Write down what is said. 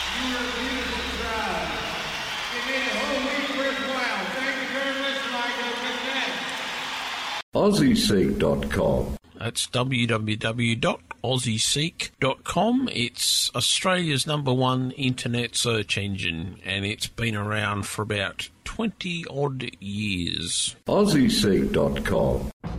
You are a beautiful crowd. You made a whole week worthwhile. Thank you very much, Michael. Good night. AussieSeek.com. That's www.aussieseek.com. It's Australia's #1 internet search engine, and it's been around for about 20-odd years. AussieSeek.com.